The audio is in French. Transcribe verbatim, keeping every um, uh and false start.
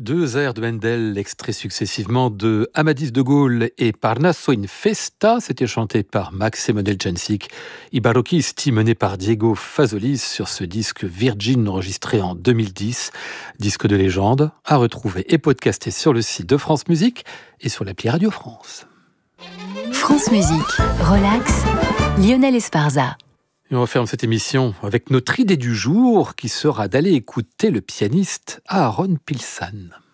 Deux airs de Handel, extraits successivement de Amadis de Gaulle et Parnasso in Festa, c'était chanté par Max Emanuel Jancic, I Barocchisti mené par Diego Fazolis sur ce disque Virgin enregistré en deux mille dix, disque de légende, à retrouver et podcasté sur le site de France Musique et sur l'appli Radio France. France Musique, relax, Lionel Esparza. Et on referme cette émission avec notre idée du jour qui sera d'aller écouter le pianiste Aaron Pilsan.